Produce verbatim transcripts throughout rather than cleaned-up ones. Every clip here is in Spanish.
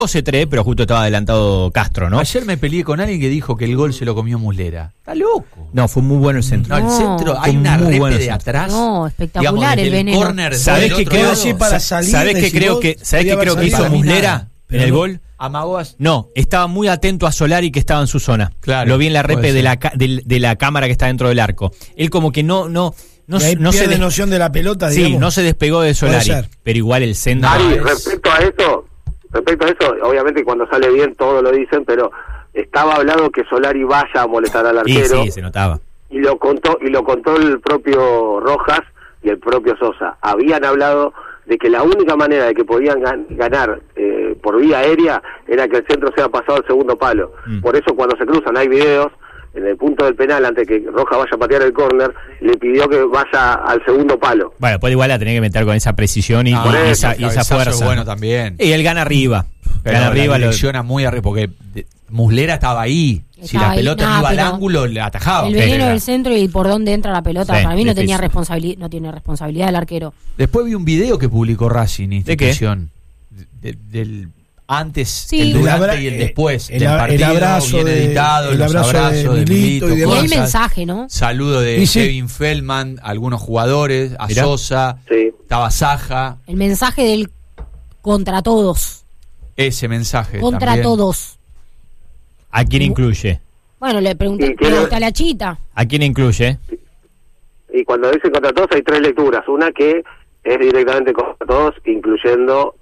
doce tres, pero justo estaba adelantado Castro, ¿no? Ayer me peleé con alguien que dijo que el gol se lo comió Muslera. Está loco. No, fue muy bueno el centro. No, el No, centro, hay fue una muy repe bueno de el centro. atrás. No, espectacular digamos, desde el veneno. Córner, ¿Sabés del qué otro creo, lado, sí, para salir, ¿sabés qué decís creo vos, que, ¿sabés podía qué creo haber que hizo salido. Muslera en el gol? amagó a- No, estaba muy atento a Solari que estaba en su zona. Claro, Lo vi en la repe puede de ser. la, ca- de, de la cámara que está dentro del arco. Él como que no no no, Y ahí no se pierde des- noción de la pelota, sí, digamos. no se despegó de Solari, ser. pero igual el centro Ari, es- respecto a eso, respecto a eso, obviamente cuando sale bien todo lo dicen, pero estaba hablado que Solari vaya a molestar al sí, arquero sí, se notaba. y lo contó y lo contó el propio Rojas y el propio Sosa. Habían hablado de que la única manera de que podían gan- ganar eh, por vía aérea era que el centro sea pasado al segundo palo. Mm. Por eso cuando se cruzan hay videos en el punto del penal antes que Rojas vaya a patear el córner, le pidió que vaya al segundo palo. Bueno, pues igual la tenía que meter con esa precisión y, Ah, con eso, esa, el y esa cabezazo es fuerza. bueno también. Y él gana arriba. Pero gana la arriba. lo- direcciona muy arriba, porque de- Muslera estaba ahí. Si Estaba la ahí. pelota Nah, no iba al pero ángulo, le atajaba. El veneno Pero- del centro y por dónde entra la pelota, Sí, para mí no difícil. tenía responsabilidad, no tiene responsabilidad el arquero. Después vi un video que publicó Racing qué? Institución. De- del antes, Sí. el El durante abra- y el después el del a- el partido, abrazo bien de- editado, el los abrazo de abrazos de Milito Milito, y Y demás. el cosas. mensaje, ¿no? Saludo de Y sí. Kevin Feldman, algunos jugadores, a Mirá. Sosa, Sí. estaba Saja, El mensaje del contra todos, ese mensaje contra también. todos. ¿A quién incluye? Bueno, le pregunté, Y quiero- pregunté a la chita. ¿A quién incluye? Y cuando dicen contra todos hay tres lecturas. Una que es directamente contra todos, incluyendo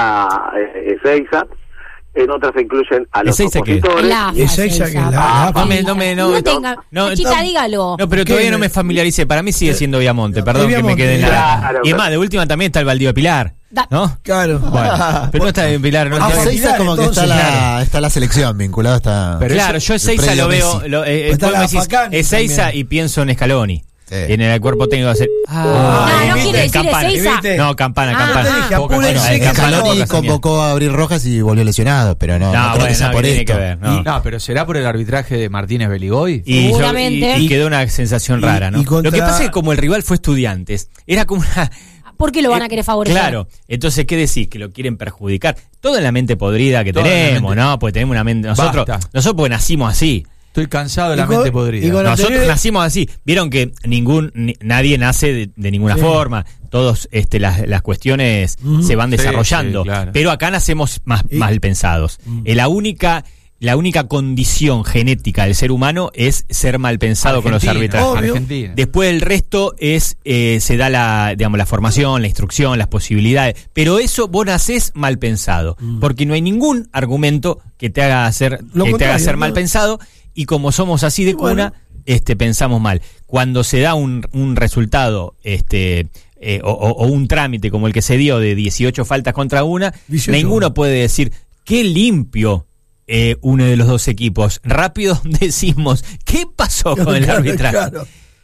a eh, Ezeiza. En otras se incluyen a los ¿Ezeiza qué? opositores. La Y Ezeiza, que es la- Ah, la- No me, no me, no, No tenga- no, Chita, no, dígalo. No, pero ¿Qué? todavía no me familiaricé. Para mí sigue siendo Viamonte. Perdón que me Viamonte, quede en la. claro. Y es más, de última también está el Baldío de Pilar. Da- ¿No? Claro. Bueno, pero no está en Pilar. No Ah, está- sí. Ezeiza como que está entonces, la, claro. está la selección vinculada está. Pero claro, eso- yo Ezeiza el lo predio veo. Messi. Lo, eh, Está vos me la decís Facani Ezeiza también. y pienso en Scaloni. Sí. En el cuerpo técnico de hacer. Ah, no ¿viste? quiere decir Campana. Ezeiza. ¿Viste? No, campana, Ah, campana. ah. Dije, Poca- apúrense bueno, que campana, Scaloni poca señal. convocó a Abril Rojas y volvió lesionado, pero no, no, No, creo bueno, que sea no, por que tiene esto. que ver. No. No, pero será por el arbitraje de Martínez Beligoy. Y, yo- Seguramente. y- y quedó una sensación Y- rara, ¿no? y contra- Lo que pasa es que como el rival fue Estudiantes, era como una. ¿Por qué lo van a querer favorecer? Claro, entonces, ¿qué decís? Que lo quieren perjudicar. Todo en la mente podrida que Toda la tenemos, mente. ¿no? Porque tenemos una mente. Nosotros, Basta. nosotros porque nacimos así. Estoy cansado de la Y con- mente y podrida. con- Nosotros anteriores- nacimos así. Vieron que ningún ni- nadie nace de, de ninguna Sí. forma. Todos este, las, las cuestiones Ujú. se van Sí, desarrollando. sí, claro. Pero acá nacemos más Y- mal pensados. Eh, la única la única condición genética del ser humano es ser mal pensado con los Argentina, arbitrajes. Obvio. Argentina. Después el resto es eh, se da la digamos la formación, la instrucción, las posibilidades, pero eso vos nacés mal pensado, porque no hay ningún argumento que te haga hacer Lo que te haga contrario, ser mal ¿no? pensado, y como somos así de Bueno. cuna, este pensamos mal. Cuando se da un, un resultado este eh, o, o- o un trámite como el que se dio de dieciocho faltas contra una, dieciocho. ninguno puede decir qué limpio eh, uno de los dos equipos. Rápido decimos, ¿qué pasó con el Claro, arbitraje? claro.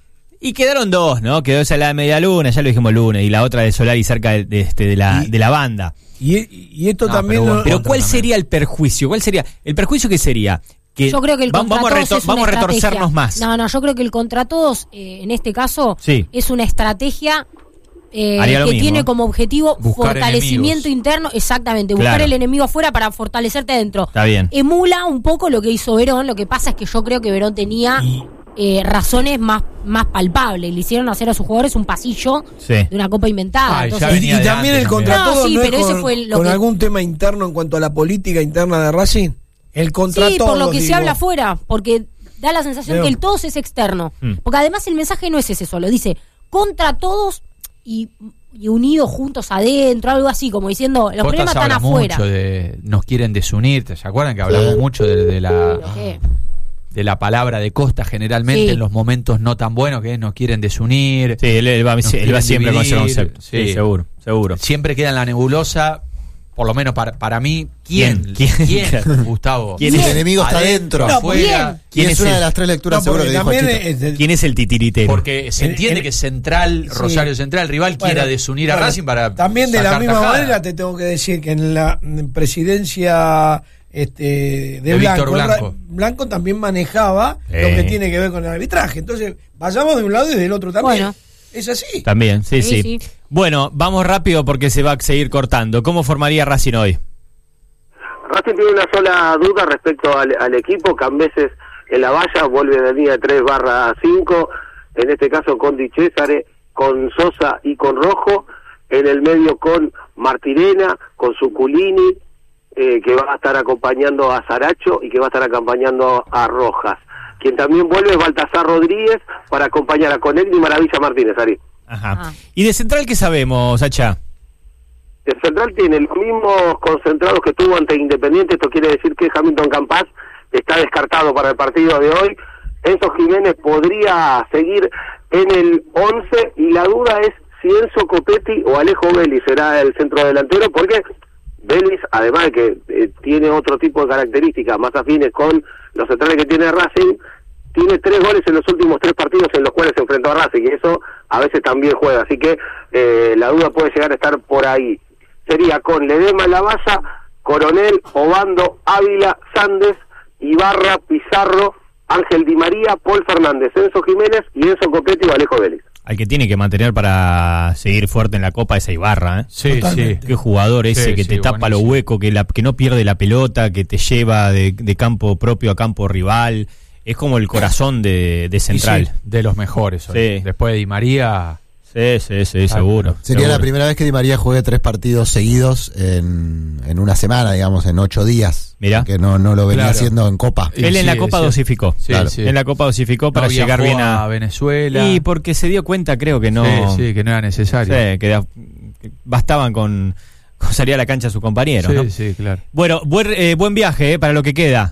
Y quedaron dos, ¿no? Quedó esa la de media luna, ya lo dijimos lunes, y la otra de Solari cerca de, de, este, de, la, Y- de la banda. Y, y esto No, también. pero lo- Pero contra ¿cuál también. sería el perjuicio? ¿Cuál sería? ¿El perjuicio qué sería? Que Yo creo que el va- contra vamos a, todos retor- es una vamos a estrategia. retorcernos más. No, no, yo creo que el contra todos, eh, en este caso, Sí. es una estrategia eh, Haría lo que mismo, tiene ¿eh? como objetivo Buscar fortalecimiento enemigos. interno, exactamente, buscar Claro. el enemigo afuera para fortalecerte adentro. Está bien. Emula un poco lo que hizo Verón, lo que pasa es que yo creo que Verón tenía Y- eh, razones más, más palpables, le hicieron hacer a sus jugadores un pasillo Sí. de una copa inventada. Ay, ya entonces, Y, venía y de también antes el también. contra No, todos sí, no es pero ese con, fue lo con que- algún tema interno en cuanto a la política interna de Racing. El contra sí, todos. por lo que se digo. habla afuera, porque da la sensación Veo. que el todos es externo. Mm. Porque además el mensaje no es ese solo, dice contra todos y, y unidos juntos adentro, algo así, como diciendo, los Costas problemas están habla afuera. mucho de nos quieren desunir, ¿se acuerdan que hablamos Sí. mucho de, de la Pero qué, de la palabra de Costa generalmente Sí. en los momentos no tan buenos, que es nos quieren desunir, Sí, él, él va, Nos él va quieren siempre con ese dividir, concepto. Sí, sí. seguro, seguro. siempre queda en la nebulosa, por lo menos para, para mí, ¿quién? ¿Quién? ¿Quién, ¿Quién? Gustavo? ¿Quién El es? enemigo está Adentro, adentro. afuera. Y ¿Quién es es una el- de las tres lecturas No, seguro porque que dijo también Chito. es del- ¿Quién es el titiritero? Porque se En- entiende en- que Central, Sí. Rosario Central, el rival quiera Bueno, desunir a bueno, Racing para también de la sacar misma tajada. manera te tengo que decir que en la mm, presidencia este, de, De Blanco, Víctor Blanco. Blanco también manejaba Eh. lo que tiene que ver con el arbitraje. Entonces, vayamos de un lado y del otro también. Bueno. Es así. También, sí, sí, Sí, sí. Bueno, vamos rápido porque se va a seguir cortando. ¿Cómo formaría Racing hoy? Racing tiene una sola duda respecto al, al equipo, Cambeses en la valla, vuelve de línea de tres barra cinco, en este caso con Di Césare, con Sosa y con Rojo, en el medio con Martirena, con Zuculini, eh, que va a estar acompañando a Saracho y que va a estar acompañando a Rojas. Quien también vuelve es Baltasar Rodríguez para acompañar a Conegni y Maravilla Martínez, Ari. Ajá. Ah. ¿Y de central qué sabemos, Sacha? El Central tiene los mismos concentrados que tuvo ante Independiente, esto quiere decir que Hamilton Campas está descartado para el partido de hoy. Enzo Jiménez podría seguir en el once y la duda es si Enzo Copetti o Alejo Vélez será el centro delantero, porque Vélez, además de que eh, tiene otro tipo de características más afines con los centrales que tiene Racing, tiene tres goles en los últimos tres partidos en los cuales se enfrentó a Racing, y eso a veces también juega, así que eh, la duda puede llegar a estar por ahí. Sería con Ledema en la base, Coronel, Obando, Ávila, Sández, Ibarra, Pizarro, Ángel Di María, Paul Fernández, Enzo Jiménez y Enzo Copetti o Alejo Vélez. Al que tiene que mantener para seguir fuerte en la Copa es a Ibarra, ¿eh? Sí, Totalmente. sí. Qué jugador ese Sí, que sí, te tapa buenísimo. los huecos, que, la, que no pierde la pelota, que te lleva de, de campo propio a campo rival. Es como el corazón de, de Central. Sí, de los mejores hoy. Sí. Después de Di María. Sí, sí, sí, seguro. Sería seguro. la primera vez que Di María juegue tres partidos seguidos en, en una semana, digamos, en ocho días. Mirá. Que no, no lo venía Claro. haciendo en Copa. Y Él en sí, la Copa sí. dosificó. Sí, Claro. sí. En la Copa dosificó para No llegar viajó bien a... Venezuela. Y porque se dio cuenta, creo que no... Sí, sí, que no era necesario. Sí, que, da- que bastaban con, con salir a la cancha sus compañeros, sí, ¿no? sí, claro. Bueno, buen, eh, buen viaje eh, para lo que queda.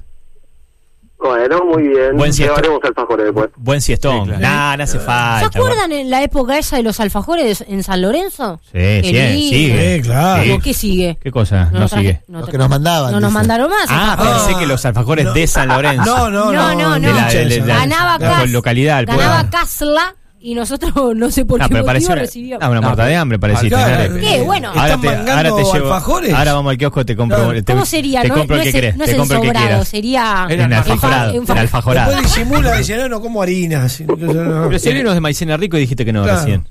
Bueno, muy bien, Buen siesta. llevaremos alfajores después. Buen siestón. Sí, claro. Nah, no hace falta. ¿Se acuerdan en la época esa de los alfajores en San Lorenzo? Sí, Qué sí, lindo. sigue. Sí, claro. Sí. ¿Por qué sigue? ¿Qué cosa? No, nos traje- sigue. no Los tra- que nos mandaban. No nos dice. mandaron más. Ah, alfajores. pensé que los alfajores No. de San Lorenzo. No, no, No, no, no. De la- de- de- de- ganaba de- Cas, localidad, el ganaba pueblo. Casla y nosotros no sé por Ah, qué pero motivo parecía una, recibíamos. ah, una No, muerta de hambre, parecía. Acá, tener- ¿Qué? Bueno. Ahora ¿Están te, ahora mangando te llevo, alfajores? ahora vamos al kiosco, te compro. Claro. te- ¿Cómo sería? Te no, compro no el que es, querés. no es Te compro el que ensobrado, quieras. sería Era En en alfajorado. en En fa- alfajorado. Después disimula, dice, no, no como harina. así, no, no. Pero si hay unos de maicena rico y dijiste que no Claro. recién.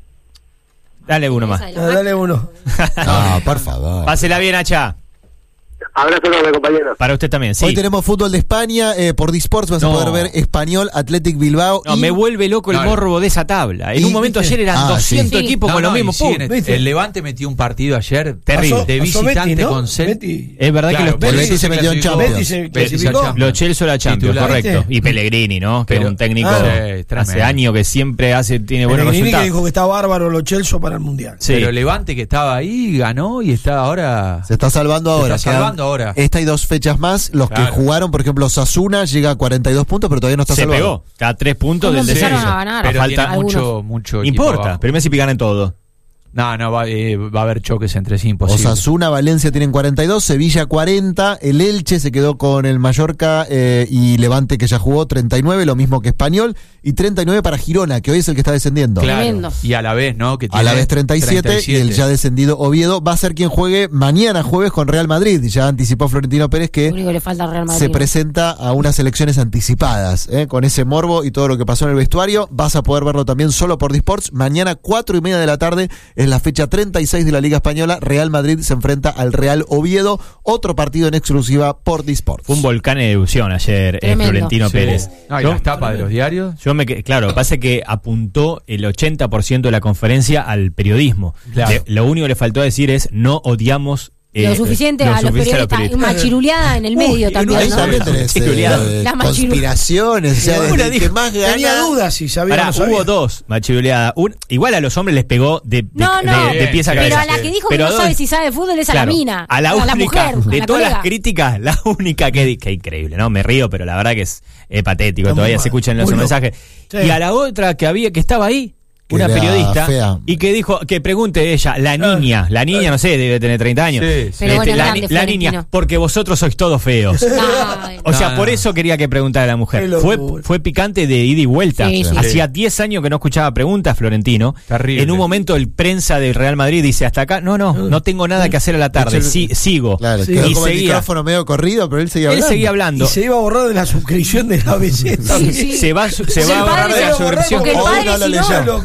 Dale uno más. Esa de la Ah, dale uno. No, por favor. Pásela bien, Hacha. Abrazo enorme, compañeros. Para usted también, sí. Hoy tenemos fútbol de España, eh, por Disports vas No. a poder ver Español, Athletic Bilbao. No, y me vuelve loco el Claro. morbo de esa tabla. En Y- un momento ayer eran Ah, doscientos sí. equipos No, con no, los mismos y siguen, puntos. ¿Viste? el Levante metió un partido ayer Terrible. Pasó- de pasó visitante Betis, ¿no? con Cel- Betis. Es verdad Claro, que los El Betis Betis se metió en clasificó. Champions. Betis se Betis clasificó. al Champions. Los Chelsea la Champions, Titular. correcto. ¿Viste? Y Pellegrini, ¿no? Que Pero- es un técnico Ah. Sí, tremendo. hace años que siempre hace tiene buenos Pellegrini que resultados. dijo que está bárbaro los Chelsea para el Mundial. Sí. Pero Levante que estaba ahí ganó y está ahora. Se está salvando Se ahora. está Quedan- salvando ahora. Esta y dos fechas más. Los Claro. que jugaron, por ejemplo, Sasuna llega a cuarenta y dos puntos, pero todavía no está Se salvado. pegó. Está a tres puntos ¿Cómo del empezaron descenso. a ganar? Pero falta tiene mucho, algunos. mucho equipo Importa, abajo. pero Messi ganan todo. No, no, va, eh, va a haber choques entre sí, imposible. Osasuna, Valencia tienen cuarenta y dos, Sevilla cuarenta, el Elche se quedó con el Mallorca eh, y Levante que ya jugó treinta y nueve, lo mismo que Español, y treinta y nueve para Girona, que hoy es el que está descendiendo. Claro. Tremendo. Y a la vez, ¿no? Que A la tiene vez treinta y siete, y el ya descendido Oviedo va a ser quien juegue mañana jueves con Real Madrid. Ya anticipó Florentino Pérez Lo que único que le falta al Real Madrid. se presenta a unas elecciones anticipadas, ¿eh? Con ese morbo y todo lo que pasó en el vestuario. Vas a poder verlo también solo por Disports. Mañana cuatro y media de la tarde es la fecha treinta y seis de la Liga Española. Real Madrid se enfrenta al Real Oviedo, otro partido en exclusiva por Disports. Fue un volcán de erupción ayer, eh, Tremendo. Florentino Sí. Pérez. No, y Yo- las tapas de los diarios. Yo me que- claro, pasa que apuntó el ochenta por ciento de la conferencia al periodismo. Claro. Le- lo único que le faltó decir es no odiamos eh, Lo suficiente lo a los suficiente periodistas. Y machiruleada en el medio Uy, también, Ahí ¿no? también No, tenés sí, eh, Julián. eh, Las machiru- conspiraciones, o sea, Una desde el que dijo- más gana. Tenía dudas si sabía o Pará, no sabía. hubo dos machiruleadas. Un- igual a los hombres les pegó de, de, No, de- no. de pies a Pero cabeza. a la que dijo Pero que no a sabe dos- si sabe de fútbol es a Claro, la mina. a la única, mujer. a de la todas las colega. críticas, la única que di- que increíble, ¿no? Me río, pero la verdad que es, es patético, Está muy todavía mal, se escuchan los muy loco. mensajes. Sí. Y a la otra que había, que estaba ahí, Que una era periodista, fea. y que dijo, que pregunte ella, la niña, la niña, no sé, debe tener treinta años. Sí, sí. Pero bueno, la, grande, la Florentino. niña, porque vosotros sois todos feos. Ay, O sea, No, por no. eso quería que preguntara a la Qué mujer. locura. Fue, fue picante de ida y vuelta. Sí, sí. Hacía diez años que no escuchaba preguntas, Florentino. Terrible. En un momento el prensa del Real Madrid dice, hasta acá, no, no, no tengo nada que hacer a la tarde, De hecho, sí, sigo. Claro, Sí. quedó Y como el seguía. micrófono medio corrido, pero él seguía Él hablando. seguía Y hablando. se iba a borrar de la suscripción de la A B C también. sí. Se va, se Sí, va a el borrar padre de se la lo borró suscripción. porque el Hoy padre, no lo si no, leyó. Una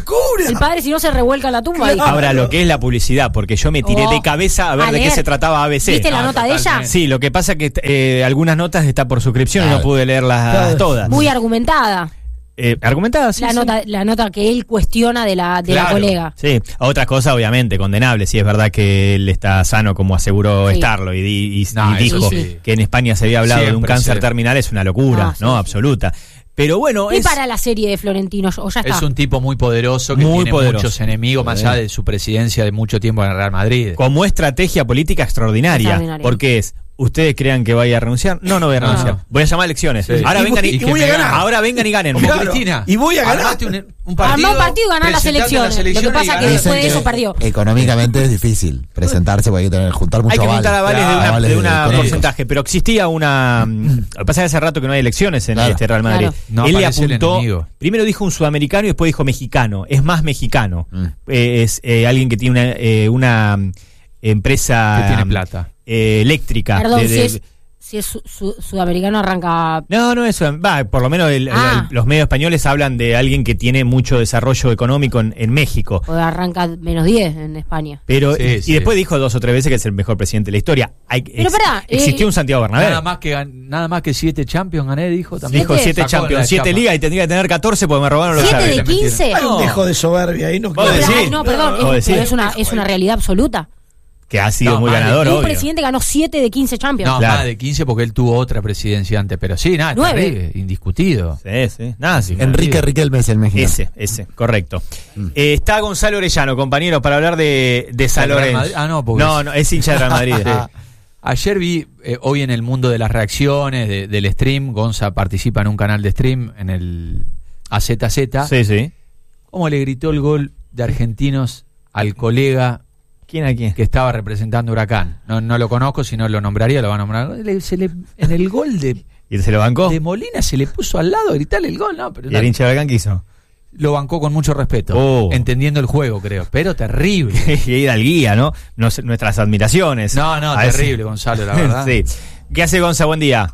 locura! El padre, si no, se revuelca en la tumba. Claro. ahí. Ahora, lo que es la publicidad, porque yo me tiré Oh, de cabeza a ver a de qué leer. se trataba A B C. ¿Viste la Ah, nota de ella? totalmente. Sí, lo que pasa es que eh, algunas notas está por suscripción y Claro. no pude leerlas Claro. todas. Muy argumentada. Eh, argumentadas, sí. la, sí. nota, la nota que él cuestiona de la, de la Claro. colega. Sí, otras cosas obviamente condenables, sí es verdad que él está sano como aseguró Sí. estarlo y, di- y- No, y eso dijo sí. que en España se había hablado de un Siempre cáncer se- terminal, es una locura, Ah, sí, ¿no? sí. Absoluta. Pero bueno, ¿Qué es para la serie de Florentino? ¿O ya está? Es un tipo muy poderoso que Muy tiene poderoso. muchos enemigos, más Sí. allá de su presidencia de mucho tiempo en el Real Madrid. como estrategia política extraordinaria, Extraordinaria. porque es ¿ustedes crean que vaya a renunciar? No, no voy a No, renunciar. no. Voy a llamar a elecciones. Sí. Ahora Y vengan y, voy- y que voy me a ganar. ganen. Ahora vengan y ganen. Como Claro. Cristina. Y voy a ganar. Armate un, un partido. Armá un partido y ganar las presentate elecciones. Lo que pasa y que ganar. después de Dicen eso que perdió. Económicamente es difícil presentarse porque hay que tener, juntar mucho Hay que aval. juntar avales de Claro, una, avales de una económicos. porcentaje, pero existía una... Lo que pasa es que hace rato que no hay elecciones en Claro. este Real Madrid. Claro. No Él le aparece el apuntó... enemigo. Primero dijo un sudamericano y después dijo mexicano. Es más mexicano. Mm. Eh, es eh, alguien que tiene una, eh, una mm, empresa... Que tiene mm, plata. eh, eléctrica. Perdón, de- si de- es, si es su- su- sudamericano arranca... No, no, eso, va, por lo menos el- Ah. el- los medios españoles hablan de alguien que tiene mucho desarrollo económico en, en México. O arranca menos diez en España. Pero, Sí, y, sí. y después dijo dos o tres veces que es el mejor presidente de la historia. Hay, Pero pará, existió eh, un Santiago Bernabéu. Nada más que gan- nada más que siete Champions gané, dijo también. Dijo siete Sacó Champions, la siete chapa. ligas y tendría que tener catorce porque me robaron los ¿Siete llaves. de le metieron. quince? Hay un No. dejo de soberbia ahí. No, Vos No, pero, decís. ay, no, perdón, Vos es, decís. pero es, una, es una realidad absoluta. Que ha sido No, muy más de- ganador, Un obvio. presidente ganó siete de quince Champions. No, Claro. más de quince porque él tuvo otra presidencia antes, pero sí, nada, Nueve. terrible, indiscutido. Sí, sí. Nada, sí. Enrique Riquelme es el mexicano. Ese, ese, correcto. Eh, está Gonzalo Orellano, compañero, para hablar de, de San ¿Del Real Lorenzo. Madrid? Ah, no, porque no, es- no, es hincha de Real Madrid. Sí. Ayer vi, eh, hoy en el mundo de las reacciones, de- del stream, Gonza participa en un canal de stream, en el A Z Z, Sí, sí. cómo le gritó el gol de Argentinos al colega ¿Quién a quién? que estaba representando Huracán. No, no lo conozco, si no lo nombraría, lo va a nombrar. Le- se le- en el gol de, ¿Y se lo bancó? de Molina se le puso al lado a gritarle el gol, no, pero ¿Y el hincha de Huracán qué hizo? lo bancó con mucho respeto, Oh. entendiendo el juego, creo, pero terrible. Y era el guía, ¿no? Nos- nuestras admiraciones. No, no, A ese- terrible, Gonzalo, la verdad. sí. ¿Qué hace Gonza? Buen día.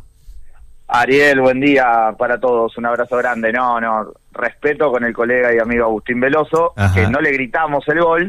Ariel, buen día para todos, un abrazo grande. No, no, respeto con el colega y amigo Agustín Veloso, Ajá. que no le gritamos el gol.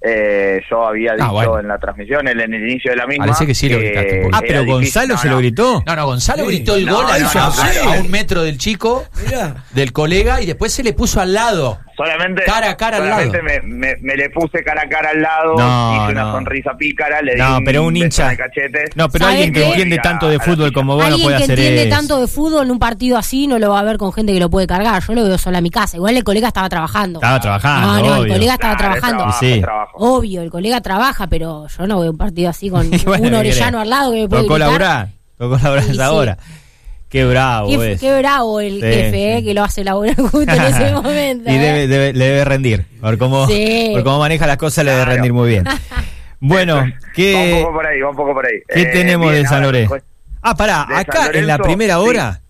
Eh, yo había dicho Ah, bueno. en la transmisión, en el inicio de la misma. Parece que sí lo gritaste un poquito. Ah, era pero difícil. Gonzalo No, se no. lo gritó. No, no, Gonzalo Sí. gritó el No, gol a, eso a- sí. a un metro del chico, Mirá. del colega, y después se le puso al lado. Solamente, Cara a cara al solamente lado. Me, me, me le puse cara a cara al lado, No, hice una no. sonrisa pícara, le di No, un pero un beso hincha. en el cachete. No, pero ¿Sabe alguien que qué? entiende tanto de A la fútbol silla. como vos no Alguien puede que hacer entiende eso. tanto de fútbol en un partido así no lo va a ver con gente que lo puede cargar. Yo lo veo sola en mi casa. Igual el colega estaba trabajando. Estaba trabajando, No, no, el obvio. colega estaba Claro, es trabajando. trabajo, Sí. es trabajo. Obvio, el colega trabaja, pero yo no veo un partido así con Y bueno, un ¿qué orellano querés? al lado que me puede Tocó gritar. laburar. Tocó laburar Sí, esa sí. hora. Qué bravo Qué, es. qué bravo el Sí, jefe, sí. eh, que lo hace laburar justo en ese momento. Y eh. debe, debe- le debe rendir. Por cómo, Sí. por cómo maneja las cosas, le debe Claro. rendir muy bien. Bueno, Va un ¿qué, poco por ahí, va un poco por ahí. ¿qué Eh, tenemos bien, de San ahora, Lorenzo? pues, Ah, pará, de San acá en la Lorenzo, primera sí. hora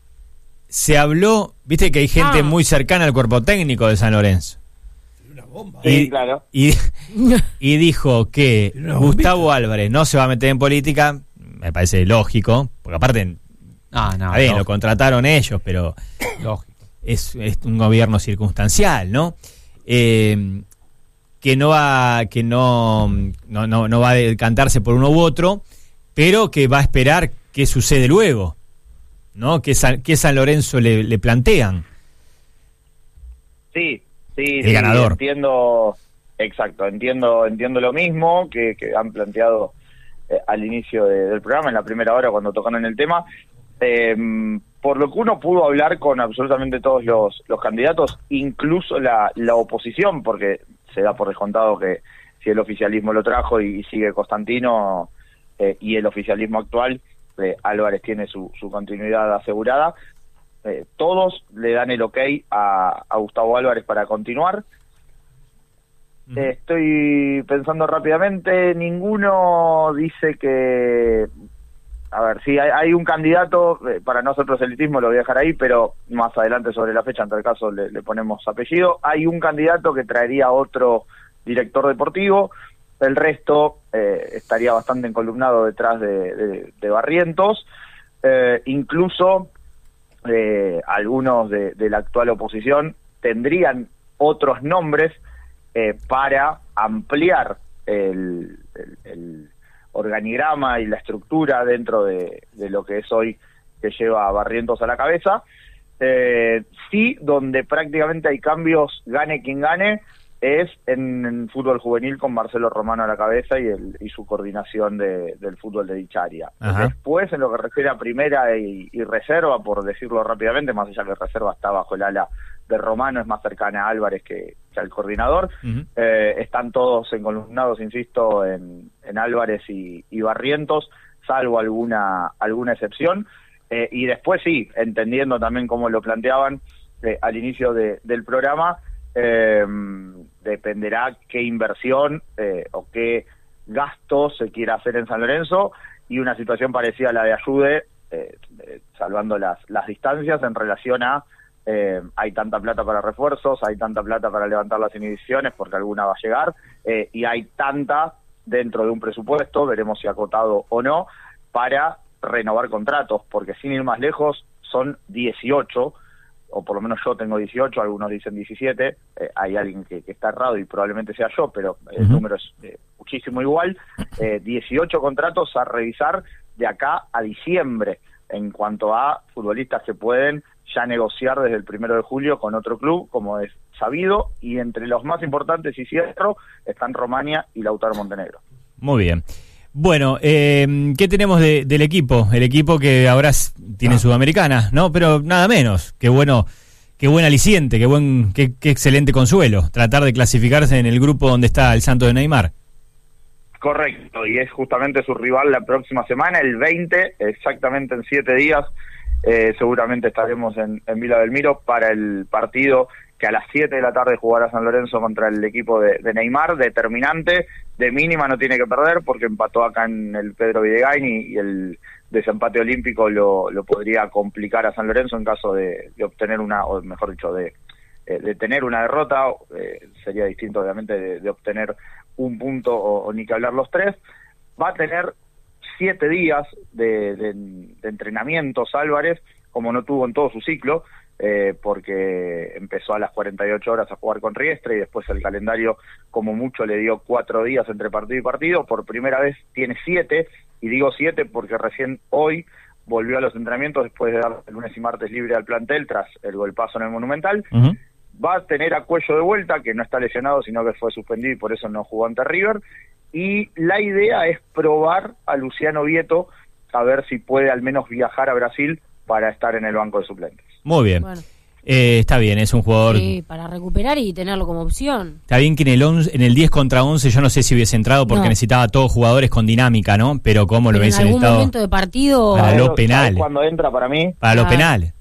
se habló, viste que hay gente Ah. muy cercana al cuerpo técnico de San Lorenzo. Sí, y, claro. y, y dijo que Una bombita. Gustavo Álvarez no se va a meter en política, me parece lógico, porque aparte, No, no, a ver, lo lógico, contrataron ellos, pero lógico. es, es un gobierno circunstancial, ¿no? Eh, que no va, que no, no, no, no va a decantarse por uno u otro, pero que va a esperar qué sucede luego, ¿no? Que San, que San Lorenzo le, le plantean. Sí, sí, El sí, ganador. entiendo, exacto, entiendo, entiendo lo mismo que, que han planteado eh, al inicio de- del programa, en la primera hora cuando tocaron el tema. Eh, por lo que uno pudo hablar con absolutamente todos los, los candidatos, incluso la, la oposición, porque se da por descontado que si el oficialismo lo trajo y, y sigue Constantino eh, y el oficialismo actual, eh, Álvarez tiene su, su continuidad asegurada. Eh, todos le dan el ok a, a Gustavo Álvarez para continuar. Eh, estoy pensando rápidamente, ninguno dice que... A ver, sí, hay, hay un candidato, eh, para nosotros elitismo lo voy a dejar ahí, pero más adelante sobre la fecha, en tal caso, le, le ponemos apellido. Hay un candidato que traería otro director deportivo, el resto eh, estaría bastante encolumnado detrás de, de, de Barrientos, eh, incluso... Eh, algunos de, de la actual oposición tendrían otros nombres eh, para ampliar el, el, el organigrama y la estructura dentro de, de lo que es hoy, que lleva a Barrientos a la cabeza. Eh, sí, donde prácticamente hay cambios, gane quien gane, es en, en fútbol juvenil con Marcelo Romano a la cabeza y, el, y su coordinación de, del fútbol de dicha área. Ajá. Después, en lo que refiere a primera y, y reserva, por decirlo rápidamente, más allá que reserva está bajo el ala de Romano, es más cercana a Álvarez que, que al coordinador, uh-huh. eh, están todos encolumnados, insisto, en, en Álvarez y, y Barrientos, salvo alguna, alguna excepción. Eh, y después sí, entendiendo también cómo lo planteaban eh, al inicio de, del programa, eh, dependerá qué inversión eh, o qué gasto se quiera hacer en San Lorenzo, y una situación parecida a la de Ayude, eh, eh, salvando las, las distancias en relación a eh, hay tanta plata para refuerzos, hay tanta plata para levantar las inhibiciones porque alguna va a llegar, eh, y hay tanta dentro de un presupuesto, veremos si acotado o no, para renovar contratos, porque sin ir más lejos son dieciocho, o por lo menos yo tengo dieciocho, algunos dicen diecisiete, eh, hay alguien que, que está errado y probablemente sea yo, pero el uh-huh. número es eh, muchísimo igual, eh, dieciocho contratos a revisar de acá a diciembre, en cuanto a futbolistas que pueden ya negociar desde el primero de julio con otro club, como es sabido, y entre los más importantes, y cierro, están Romania y Lautaro Montenegro. Muy bien. Bueno, eh, ¿qué tenemos de, del equipo? El equipo que ahora tiene ah. Sudamericana, ¿no? Pero nada menos. Qué bueno, qué buen aliciente, qué buen, qué, qué excelente consuelo. Tratar de clasificarse en el grupo donde está el Santos de Neymar. Correcto, y es justamente su rival la próxima semana, el veinte, exactamente en siete días. Eh, seguramente estaremos en, en Villa Belmiro para el partido que a las siete de la tarde jugará San Lorenzo contra el equipo de, de Neymar, determinante, de mínima no tiene que perder porque empató acá en el Pedro Videgain y, y el desempate olímpico lo, lo podría complicar a San Lorenzo en caso de, de obtener una, o mejor dicho, de, de tener una derrota, eh, sería distinto obviamente de, de obtener un punto o, o ni que hablar los tres. Va a tener siete días de, de, de entrenamientos Álvarez, como no tuvo en todo su ciclo, Eh, porque empezó a las cuarenta y ocho horas a jugar con Riestra y después el calendario como mucho le dio cuatro días entre partido y partido. Por primera vez tiene siete, y digo siete porque recién hoy volvió a los entrenamientos después de dar el lunes y martes libre al plantel tras el golpazo en el Monumental. Uh-huh. Va a tener a Cuello de vuelta, que no está lesionado sino que fue suspendido y por eso no jugó ante River, y la idea es probar a Luciano Vieto a ver si puede al menos viajar a Brasil para estar en el banco de suplentes. Muy bien. Bueno. Eh, está bien, es un jugador... Sí, para recuperar y tenerlo como opción. Está bien que en el once, en el diez contra once yo no sé si hubiese entrado porque no. necesitaba todos jugadores con dinámica, ¿no? Pero cómo lo hubiese necesitado... En algún momento de partido... Para los penales. Cuando entra para mí... Para los penales.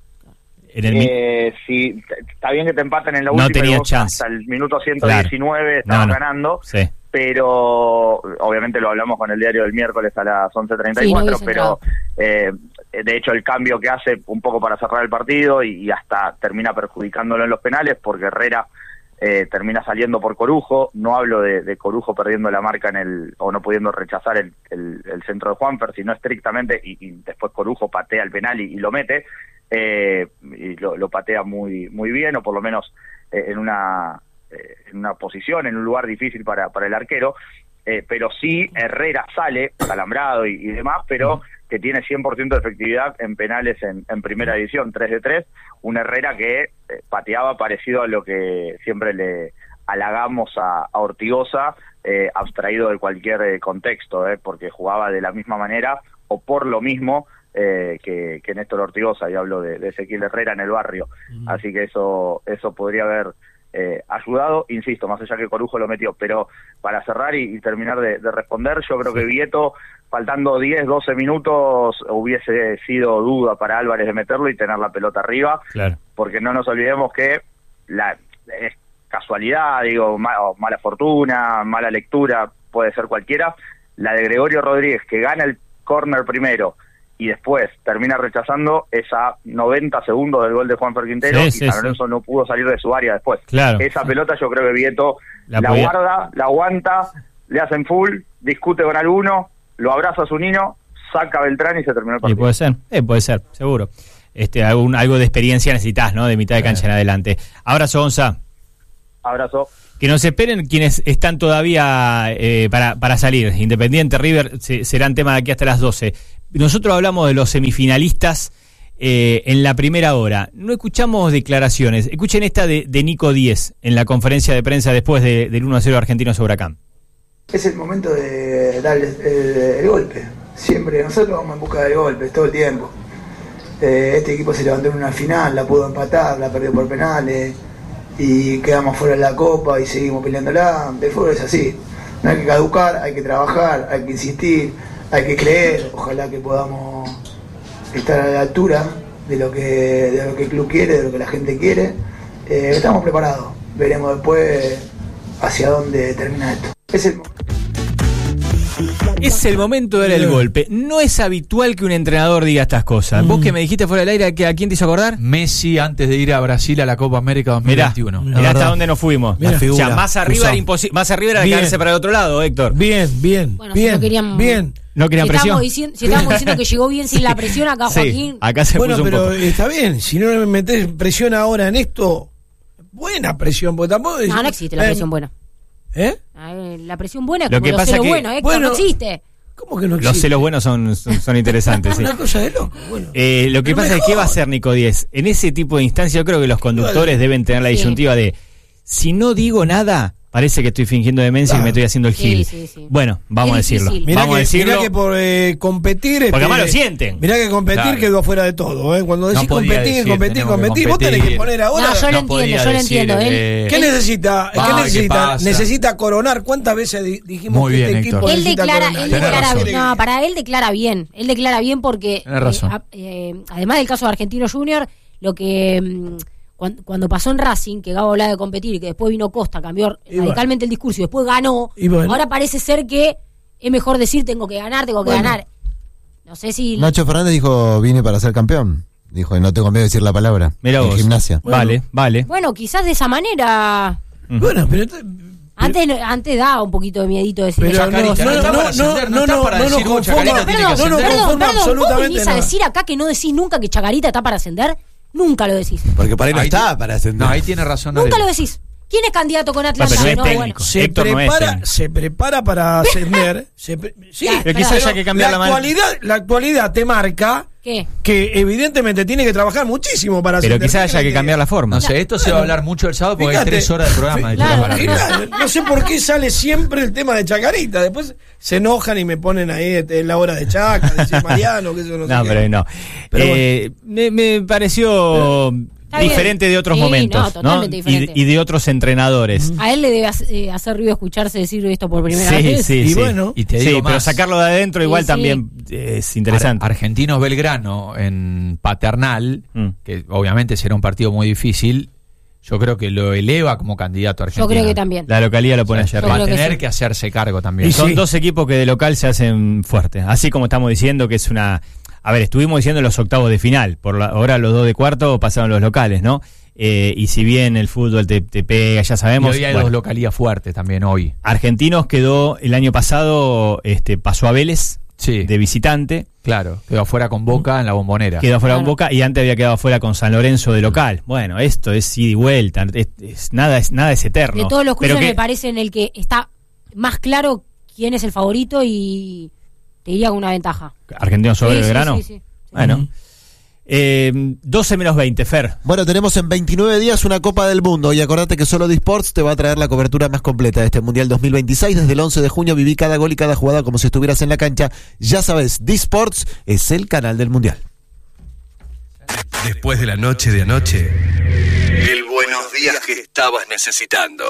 En el eh, sí, está bien que te empaten en la no última. Tenía chance. Hasta el minuto ciento diecinueve claro. estaban no, no. ganando. Sí. Pero obviamente lo hablamos con el diario del miércoles a las once treinta y cuatro, sí, no pero eh, de hecho el cambio que hace un poco para cerrar el partido y, y hasta termina perjudicándolo en los penales porque Herrera eh, termina saliendo por Corujo. No hablo de, de Corujo perdiendo la marca en el o no pudiendo rechazar el, el, el centro de Juanfer, sino estrictamente y, y después Corujo patea el penal y, y lo mete eh, y lo, lo patea muy muy bien, o por lo menos eh, en una en una posición, en un lugar difícil para, para el arquero, eh, pero sí Herrera sale acalambrado y, y demás, pero que tiene cien por ciento de efectividad en penales en, en primera división, tres de tres, un Herrera que eh, pateaba parecido a lo que siempre le halagamos a, a Ortigosa, eh, abstraído de cualquier eh, contexto, eh, porque jugaba de la misma manera o por lo mismo eh, que, que Néstor Ortigosa, y hablo de, de Ezequiel Herrera en el barrio, uh-huh. así que eso, eso podría haber Eh, ayudado, insisto, más allá que Corujo lo metió, pero para cerrar y, y terminar de, de responder, yo creo que Vieto, faltando diez, doce minutos, hubiese sido duda para Álvarez de meterlo y tener la pelota arriba, claro. porque no nos olvidemos que la es casualidad, digo, mal, mala fortuna, mala lectura, puede ser cualquiera, la de Gregorio Rodríguez, que gana el córner primero, y después termina rechazando esa noventa segundos del gol de Juanfer Quintero, sí, sí, y San Lorenzo sí. no pudo salir de su área después. Claro. Esa pelota yo creo que Vieto la, la podía... guarda, la aguanta, le hacen full, discute con alguno, lo abraza a su niño, saca a Beltrán y se terminó el partido. Y puede ser, eh, puede ser, seguro. Este, algún, algo de experiencia necesitas, ¿no? De mitad de cancha en adelante. Abrazo, Gonza. Abrazo. Que nos esperen quienes están todavía eh, para, para salir. Independiente, River, se, serán tema de aquí hasta las doce. Nosotros hablamos de los semifinalistas eh, en la primera hora. No escuchamos declaraciones. Escuchen esta de, de Nico Díez en la conferencia de prensa después de, del uno a cero argentino sobre Huracán. Es el momento de dar el, el, el golpe. Siempre nosotros vamos en busca de golpes todo el tiempo. Eh, este equipo se levantó en una final, la pudo empatar, la perdió por penales y quedamos fuera de la Copa y seguimos peleándola. El fútbol es así. No hay que caducar, hay que trabajar, hay que insistir, hay que creer. Ojalá que podamos estar a la altura de lo que, de lo que el club quiere, de lo que la gente quiere. Eh, estamos preparados. Veremos después hacia dónde termina esto. Es el momento. Es el momento de dar el golpe. No es habitual que un entrenador diga estas cosas. Vos que me dijiste fuera del aire, que ¿a quién te hizo acordar? Messi antes de ir a Brasil a la Copa América dos mil veintiuno. Mirá, mirá hasta dónde nos fuimos. Mirá. O sea, más arriba era imposible, más arriba era Bien. quedarse para el otro lado, Héctor. Bien, bien, Bueno, si bien, no querían- bien. No querían si presión. Estábamos diciendo, si estábamos diciendo que llegó bien sin la presión, acá Sí, Joaquín. acá se Bueno, puso un pero poco. está bien. Si no me metés presión ahora en esto, buena presión, porque tampoco es- No, no existe la eh, presión buena. ¿Eh? A ver, la presión buena es Lo como que los pasa celos que- buenos, Héctor, bueno, no existe. ¿Cómo que no existe? Los celos buenos son, son, son interesantes. sí. Una cosa de loco. Bueno. Eh, lo que Pero pasa es mejor. que va a hacer Nico Díez. En ese tipo de instancias, yo creo que los conductores deben tener la Sí. disyuntiva de: si no digo nada, parece que estoy fingiendo demencia y Claro. me estoy haciendo el Sí, gil. sí, sí. Bueno, vamos Es a decirlo. difícil. Mirá Vamos que, a decirlo. mirá que por eh, competir. Porque este, además lo sienten. Mirá que competir Claro. quedó fuera de todo. ¿eh? Cuando decís No podía competir, decir, competir, tenemos que competir, vos tenés que competir. poner ahora. No, yo lo no entiendo, podía yo lo decir, entiendo. Él, eh, ¿Qué él- necesita? ¿Qué Va, ¿qué necesita? pasa? Necesita coronar. ¿Cuántas veces di- dijimos Muy que bien, este Héctor. equipo Él necesita declara, coronar? él Tenés declara, razón. no, para él declara bien, él declara bien porque Tenés razón. eh, a- eh, además del caso de Argentino Junior, lo que mm, cuan- cuando pasó en Racing, que Gabo hablaba de competir y que después vino Costa, cambió Y bueno. radicalmente el discurso y después ganó, Y bueno. ahora parece ser que es mejor decir tengo que ganar, tengo que Bueno. ganar. No sé si Nacho Fernández dijo, vine para ser campeón. Dijo, no tengo miedo de decir la palabra. Mirá en vos. gimnasia. Vale, vale. bueno, quizás de esa manera Bueno, pero. ent- antes antes da un poquito de miedito decir Pero esas no, cosas. no, está para ascender, no está para no nos decir, "Oh, conforma- Chacarita tiene que no nos Perdón, ascender". conforma perdón, ¿vos absolutamente venís a nada. decir acá que no decís nunca que Chacarita está para ascender? Nunca lo decís. Porque para ahí no Ahí está te- para ascender. No, ahí tiene razón. Nunca Arely. lo decís. ¿Quién es candidato con No, Atlanta? pero no es No, técnico. bueno. Se Héctor no es prepara, técnico. se prepara para ascender. se pre- sí, Claro, Pero quizás haya que cambiar la, la man- actualidad, la actualidad te marca ¿Qué? que evidentemente tiene que trabajar muchísimo para Pero ascender. quizás haya que cambiar la forma. No sé, esto se va a hablar mucho el sábado porque Fíjate. hay tres horas de programa. de Claro, Chicas para Y Arriba. claro, no sé por qué sale siempre el tema de Chacarita. Después se enojan y me ponen ahí este, la hora de Chaca, decir Mariano, que eso no, No, sé pero qué. no. Pero Eh, me, me pareció Está bien. diferente de otros Sí, momentos, no, ¿no? totalmente Y, diferente. y de otros entrenadores. A él le debe hacer, eh, hacer ruido escucharse decir esto por primera Sí, vez. sí, Y sí. bueno. Y te Sí, digo pero más. sacarlo de adentro igual Sí, sí. también es interesante. Ar- Argentinos Belgrano en Paternal, Mm. que obviamente será un partido muy difícil, yo creo que lo eleva como candidato a Yo Argentina. creo que también. La localidad lo pone ayer. Yo Va a creo que tener sí. que hacerse cargo también. Y Son sí. dos equipos que de local se hacen fuertes. Así como estamos diciendo que es una... A ver, estuvimos diciendo los octavos de final. Por la, ahora los dos de cuarto pasaron los locales, ¿no? Eh, y si bien el fútbol te, te pega, ya Y sabemos... hoy hay bueno, dos localías fuertes también hoy. Argentinos quedó el año pasado, este pasó a Vélez Sí, de visitante, claro. Quedó afuera con Boca en la Bombonera. quedó afuera con Claro. Boca y antes había quedado afuera con San Lorenzo de local. Bueno, esto es ida y vuelta, es, es- nada, es, nada es eterno. De todos los Pero cruces que- me parece en el que está más claro quién es el favorito y te diría con una ventaja. Argentinos sobre Sí, sí, Belgrano. sí, sí. Bueno. Eh, doce menos veinte, Fer. Bueno, tenemos en veintinueve días una Copa del Mundo y acordate que solo Disports te va a traer la cobertura más completa de este Mundial dos mil veintiséis. Desde el once de junio viví cada gol y cada jugada como si estuvieras en la cancha. Ya sabes, Disports es el canal del Mundial. Después de la noche de anoche, el buenos días que estabas necesitando.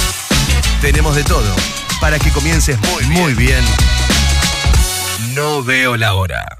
Tenemos de todo para que comiences muy bien. Muy bien. No veo la hora.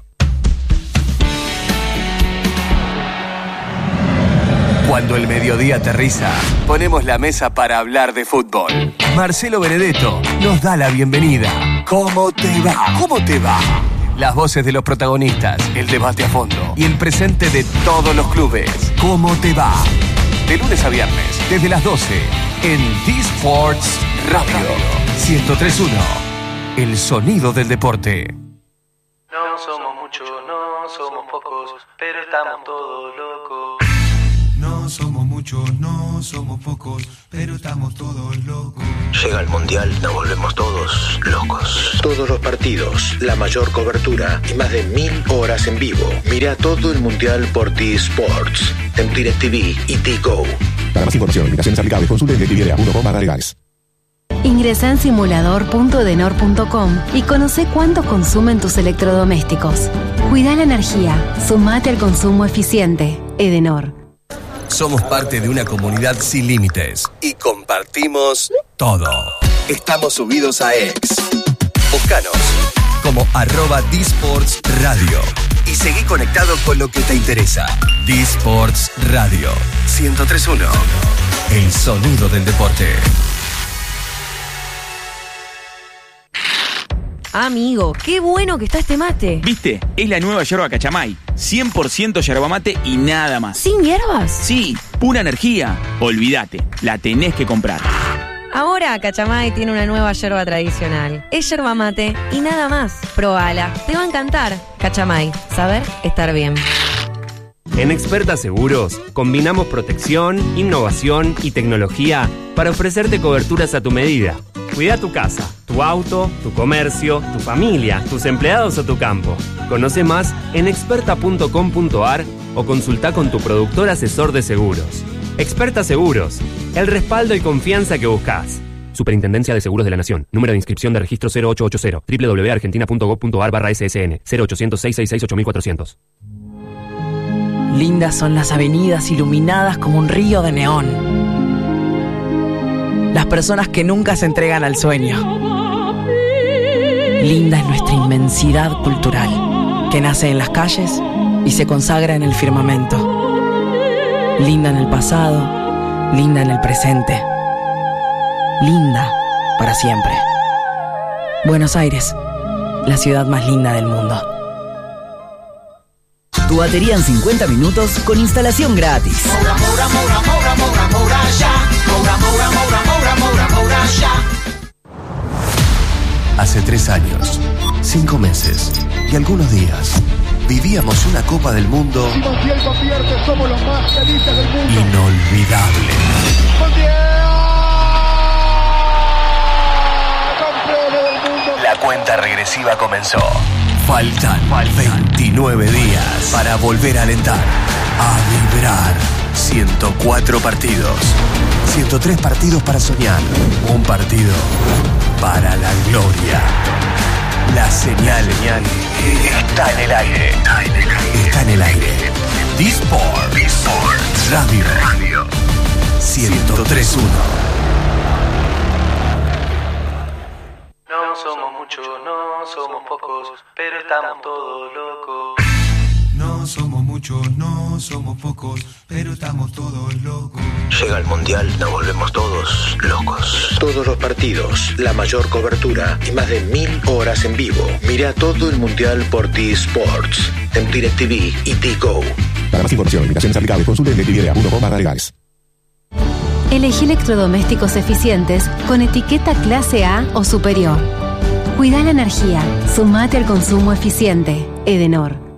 Cuando el mediodía aterriza, ponemos la mesa para hablar de fútbol. Marcelo Benedetto nos da la bienvenida. ¿Cómo te va? ¿Cómo te va? Las voces de los protagonistas, el debate a fondo y el presente de todos los clubes. ¿Cómo te va? De lunes a viernes, desde las doce, en D-Sports Radio. ciento tres punto uno. El sonido del deporte. No somos muchos, no somos pocos, pero estamos todos locos. No somos muchos, no somos pocos, pero pero estamos todos locos. Llega el Mundial, nos volvemos todos locos. Todos los partidos, la mayor cobertura y más de mil horas en vivo. Mira todo el Mundial por T-Sports, en DirecTV y T-Go. Para más información, limitaciones aplicables, consulte en directv punto com barra legales. Ingresa en simulador punto edenor punto com y conoce cuánto consumen tus electrodomésticos. Cuida la energía, sumate al consumo eficiente. Edenor. Somos parte de una comunidad sin límites y compartimos todo. Estamos subidos a X. Búscanos como arroba D-Sports Radio y seguí conectado con lo que te interesa. D-Sports Radio ciento tres punto uno. El sonido del deporte. Amigo, qué bueno que está este mate. ¿Viste? Es la nueva yerba Cachamay. cien por ciento yerba mate y nada más. ¿Sin hierbas? Sí, pura energía. Olvídate, la tenés que comprar. Ahora Cachamay tiene una nueva yerba tradicional. Es yerba mate y nada más. Probala, te va a encantar. Cachamay, saber estar bien. En Experta Seguros combinamos protección, innovación y tecnología para ofrecerte coberturas a tu medida. Cuida tu casa, tu auto, tu comercio, tu familia, tus empleados o tu campo. Conoce más en experta punto com punto a r o consulta con tu productor asesor de seguros. Experta Seguros, el respaldo y confianza que buscas. Superintendencia de Seguros de la Nación. Número de inscripción de registro cero ocho ocho cero. doble u doble u doble u punto argentina punto gob punto a r barra S S N. cero ochocientos, seiscientos sesenta y seis, ocho mil cuatrocientos. Lindas son las avenidas iluminadas como un río de neón. Las personas que nunca se entregan al sueño. Linda es nuestra inmensidad cultural, que nace en las calles y se consagra en el firmamento. Linda en el pasado, linda en el presente. Linda para siempre. Buenos Aires, la ciudad más linda del mundo. Tu batería en cincuenta minutos con instalación gratis. Moura, Moura, Moura, Moura, Moura, Moura, ya. Moura, Moura, Moura, Moura, Moura, Moura, ya. Hace tres años, cinco meses y algunos días vivíamos una Copa del Mundo inolvidable. La cuenta regresiva comenzó. Faltan veintinueve días para volver a alentar, a vibrar. ciento cuatro partidos, ciento tres partidos para soñar, un partido para la gloria. La señal está en el aire. Está en el aire. D-Sports Radio ciento tres punto uno. No somos muchos, no somos pocos, pero estamos todos locos. No somos muchos, no somos pocos, pero estamos todos locos. Llega el Mundial, nos volvemos todos locos. Todos los partidos, la mayor cobertura y más de mil horas en vivo. Mira todo el Mundial por T-Sports, en DirecTV y T-Go. Para más información, limitaciones aplicables, consulte en directv punto com barra legales. Elegí electrodomésticos eficientes con etiqueta clase A o superior. Cuida la energía, sumate al consumo eficiente. Edenor.